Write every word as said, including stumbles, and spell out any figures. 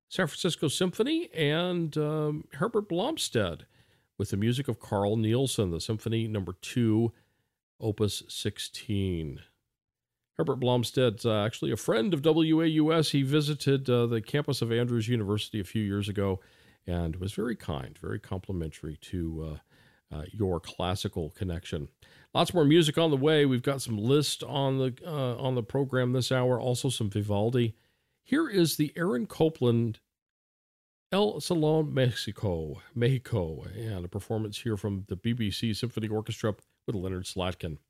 San Francisco Symphony and um, Herbert Blomstead with the music of Carl Nielsen, the Symphony Number Two, Opus sixteen. Herbert Blomstead's uh, actually a friend of W A U S. He visited uh, the campus of Andrews University a few years ago and was very kind, very complimentary to uh, uh, your classical connection. Lots more music on the way. We've got some Liszt on the uh, on the program this hour, also some Vivaldi. Here is the Aaron Copland El Salon Mexico, Mexico, and a performance here from the B B C Symphony Orchestra with Leonard Slatkin.